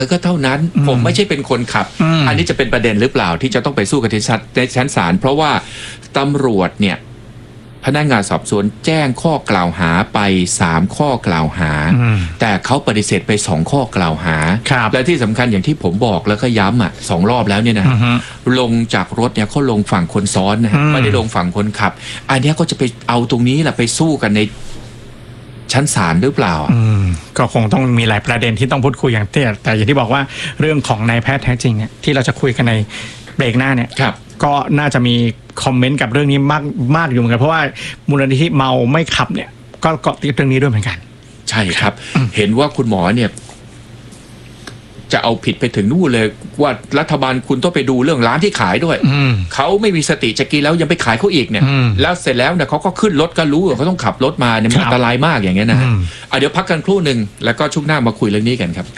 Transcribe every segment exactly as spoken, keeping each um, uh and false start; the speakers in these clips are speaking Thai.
ก็เท่านั้นผมไม่ใช่เป็นคนขับ อ, อันนี้จะเป็นประเด็นหรือเปล่าที่จะต้องไปสู้กันในชั้นศาลเพราะว่าตำรวจเนี่ยพนักงานสอบสวนแจ้งข้อกล่าวหาไปสามข้อกล่าวหาแต่เขาปฏิเสธไปสองข้อกล่าวหาและที่สำคัญอย่างที่ผมบอกแล้วก็ย้ำอ่ะสองรอบแล้วเนี่ยนะลงจากรถเนี่ยเขาลงฝั่งคนซ้อนนะฮะไม่ได้ลงฝั่งคนขับอันนี้ก็จะไปเอาตรงนี้แหละไปสู้กันในชั้นศาลหรือเปล่าอืมก็คงต้องมีหลายประเด็นที่ต้องพูดคุยอย่างเตี้ยแต่อย่างที่บอกว่าเรื่องของนายแพทย์แท้จริงเนี่ยที่เราจะคุยกันในเบรกหน้าเนี่ยก็น่าจะมีคอมเมนต์กับเรื่องนี้มากมากอยู่เหมือนกันเพราะว่ามูลนิธิเมาไม่ขับเนี่ยก็เกาะติดเรื่องนี้ด้วยเหมือนกันใช่ครับเห็นว่าคุณหมอเนี่ยจะเอาผิดไปถึงนู่นเลยว่ารัฐบาลคุณต้องไปดูเรื่องร้านที่ขายด้วยเขาไม่มีสติจะกินแล้วยังไปขายเขาอีกเนี่ยแล้วเสร็จแล้วเนี่ยเขาก็ขึ้นรถก็รู้ว่าเขาต้องขับรถมาเนี่ยมันอันตรายมากอย่างเงี้ยนะฮะเดี๋ยวพักกันครู่หนึ่งแล้วก็ช่วงหน้ามาคุยเรื่องนี้กันครับ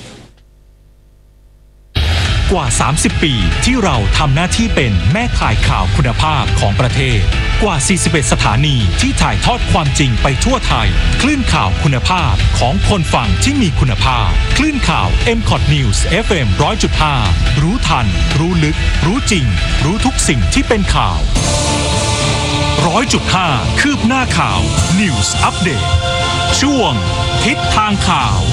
กว่าสามสิบปีที่เราทำหน้าที่เป็นแม่ข่ายข่าวคุณภาพของประเทศกว่าสี่สิบเอ็ดสถานีที่ถ่ายทอดความจริงไปทั่วไทยคลื่นข่าวคุณภาพของคนฟังที่มีคุณภาพคลื่นข่าว เอ็ม คอท News เอฟ เอ็ม หนึ่งร้อยจุดห้า รู้ทันรู้ลึกรู้จริงรู้ทุกสิ่งที่เป็นข่าว หนึ่งร้อยจุดห้า คืบหน้าข่าว News Update ช่วงทิศทางข่าว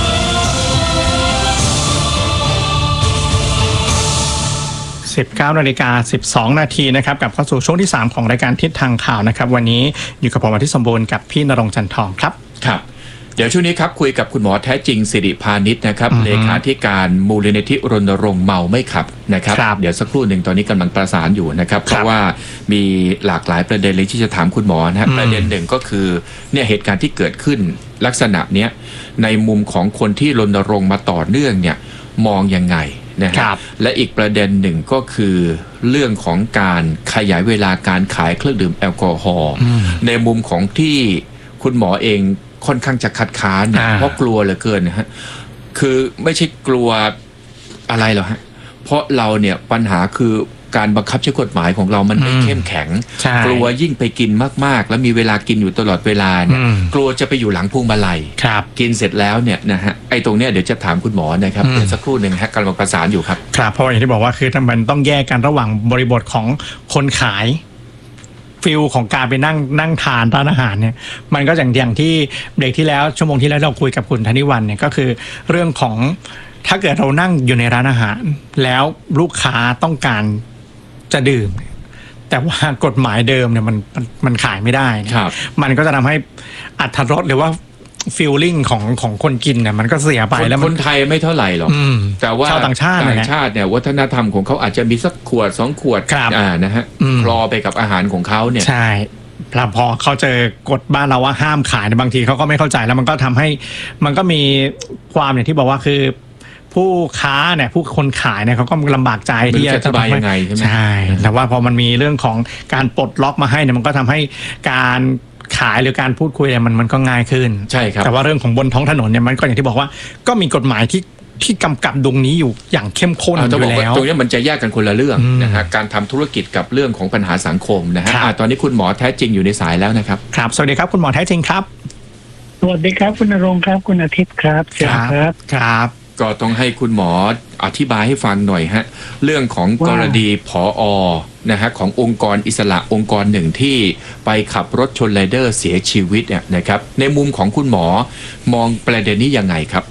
สิบเก้านาฬิกาสิบสองนาทีนะครับกลับเข้าสู่ช่วงที่สามของรายการทิศทางข่าวนะครับวันนี้อยู่กับผมอาทิตย์สมบูรณ์กับพี่ณรงค์จันทองครับครับเดี๋ยวช่วงนี้ครับคุยกับคุณหมอแท้จริงสิริพานิชนะครับเลขาธิการมูลนิธิรณรงค์เมาไม่ขับนะครับเดี๋ยวสักครู่หนึ่งตอนนี้กำลังประสานอยู่นะครับเพราะว่ามีหลากหลายประเด็นเลยที่จะถามคุณหมอนะประเด็นหนึ่งก็คือเนี่ยเหตุการณ์ที่เกิดขึ้นลักษณะเนี้ยในมุมของคนที่รณรงค์มาต่อเนื่องเนี่ยมองยังไงนะครับและอีกประเด็นหนึ่งก็คือเรื่องของการขยายเวลาการขายเครื่องดื่มแอลกอฮอล์ในมุมของที่คุณหมอเองค่อนข้างจะคัดค้านเพราะกลัวเหลือเกินนะฮะคือไม่ใช่กลัวอะไรหรอกฮะเพราะเราเนี่ยปัญหาคือการบังคับใช้กฎหมายของเรามันไม่เข้มแข็งกลัวยิ่งไปกินมากๆแล้วมีเวลากินอยู่ตลอดเวลาเนี่ยกลัวจะไปอยู่หลังพวงมาลัยกินเสร็จแล้วเนี่ยนะฮะไอ้ตรงเนี้ยเดี๋ยวจะถามคุณหมอนะครับเดี๋ยวสักครู่หนึ่งฮะกำลังประสานอยู่ครับครับเพราะอย่างที่บอกว่าคือมันต้องแยกกันระหว่างบริบทของคนขายฟิลของการไปนั่งนั่งทานร้านอาหารเนี่ยมันก็อย่างอย่างที่เบรกที่แล้วชั่วโมงที่แล้วเราคุยกับคุณธนิวรรณเนี่ยก็คือเรื่องของถ้าเกิดเรานั่งอยู่ในร้านอาหารแล้วลูกค้าต้องการจะดื่มแต่ว่ากฎหมายเดิมเนี่ยมันมันขายไม่ได้มันก็จะทำให้อรรถรสหรือว่าฟีลลิ่งของของคนกินเนี่ยมันก็เสียไปแล้วคนไทยไม่เท่าไหร่หรอกแต่ว่าชาวต่างชาติต่างชาติเนี่ยวัฒนธรรมของเขาอาจจะมีสักขวดสองขวดอ่านะฮะคลอไปกับอาหารของเขาเนี่ยใช่พอเขาเจอกฎบ้านเราว่าห้ามขายบางทีเขาก็ไม่เข้าใจแล้วมันก็ทำให้มันก็มีความอย่างที่บอกว่าคือผู้ค้าเนี่ยผู้คนขายเนี่ยเขาก็ลำบากใจที่จะอธิบายยังไงใช่ไหมใช่แต่ว่าพอมันมีเรื่องของการปลดล็อกมาให้เนี่ยมันก็ทำให้การขายหรือการพูดคุยเนี่ยมันมันก็ง่ายขึ้นใช่ครับแต่ว่าเรื่องของบนท้องถนนเนี่ยมันก็อย่างที่บอกว่าก็มีกฎหมายที่ที่กำกับตรงนี้อยู่อย่างเข้มข้นอยู่แล้วตรงนี้มันจะแยกกันคนละเรื่องนะฮะการทำธุรกิจกับเรื่องของปัญหาสังคมนะฮะตอนนี้คุณหมอแท้จริงอยู่ในสายแล้วนะครับครับสวัสดีครับคุณหมอแท้จริงครับสวัสดีครับคุณณรงค์ครับคุณอาทิตย์ครับครับครับก็ต้องให้คุณหมออธิบายให้ฟังหน่อยฮะเรื่องของกรณีผอ.นะฮะขององค์กรอิสระองค์กรหนึ่งที่ไปขับรถชนไรเดอร์เสียชีวิตเนี่ยนะครับในมุมของคุณหมอมองประเด็นนี้ยังไงครับ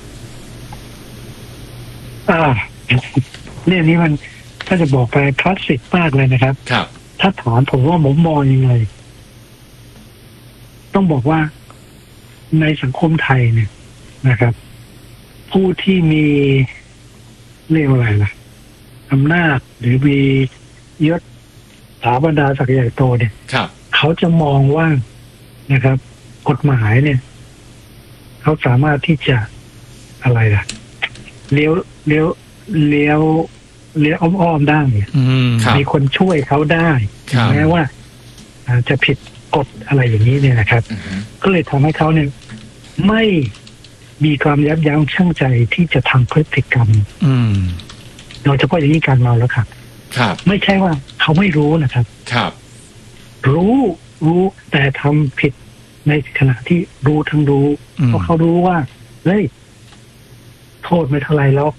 อ่าเรื่องนี้มันถ้าจะบอกไปคลาสสิกมากเลยนะครับครับถ้าถามผมว่าผมมองยังไงต้องบอกว่าในสังคมไทยเนี่ยนะครับผู้ที่มีเรียกว่าอะไรล่ะอำนาจหรือมียศถาบรรดาศักดิ์ใหญ่โตเนี่ยเขาจะมองว่านะครับกฎหมายเนี่ยเขาสามารถที่จะอะไรล่ะเลี้ยวเลี้ยวเลี้ยวเลี้ยวอ้อมๆได้เนี่ยมีคนช่วยเขาได้แม้ว่าจะผิดกฎอะไรอย่างนี้เนี่ยนะครับก็เลยทำให้เขาเนี่ยไม่มีความยับยั้งชั่งใจที่จะทำพฤติกรรมโดยเฉพาะอย่างนี้การเมาแล้วครับครับไม่ใช่ว่าเขาไม่รู้นะครับครับรู้รู้แต่ทำผิดในขณะที่รู้ทั้งรู้เพราะเขารู้ว่าเฮ้ยโทษไม่เท่าไรหรอก